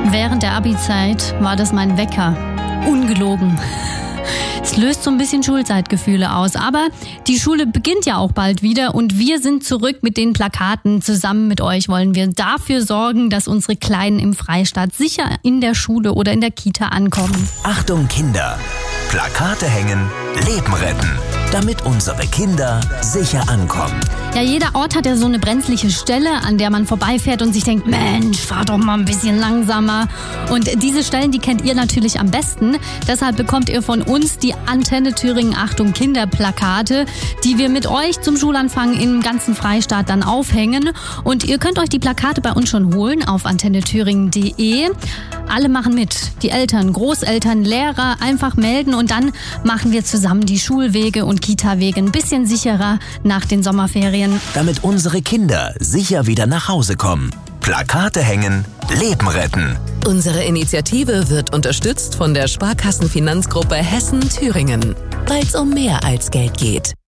Während der Abi-Zeit war das mein Wecker. Ungelogen. Es löst so ein bisschen Schulzeitgefühle aus. Aber die Schule beginnt ja auch bald wieder und wir sind zurück mit den Plakaten. Zusammen mit euch wollen wir dafür sorgen, dass unsere Kleinen im Freistaat sicher in der Schule oder in der Kita ankommen. Achtung Kinder! Plakate hängen, Leben retten, damit unsere Kinder sicher ankommen. Ja, jeder Ort hat ja so eine brenzliche Stelle, an der man vorbeifährt und sich denkt, Mensch, fahr doch mal ein bisschen langsamer. Und diese Stellen, die kennt ihr natürlich am besten. Deshalb bekommt ihr von uns die Antenne Thüringen Achtung Kinder Plakate, die wir mit euch zum Schulanfang im ganzen Freistaat dann aufhängen. Und ihr könnt euch die Plakate bei uns schon holen auf antennethüringen.de. Alle machen mit. Die Eltern, Großeltern, Lehrer, einfach melden und dann machen wir zusammen die Schulwege und Kita-Wege ein bisschen sicherer nach den Sommerferien. Damit unsere Kinder sicher wieder nach Hause kommen. Plakate hängen, Leben retten. Unsere Initiative wird unterstützt von der Sparkassenfinanzgruppe Hessen-Thüringen, weil es um mehr als Geld geht.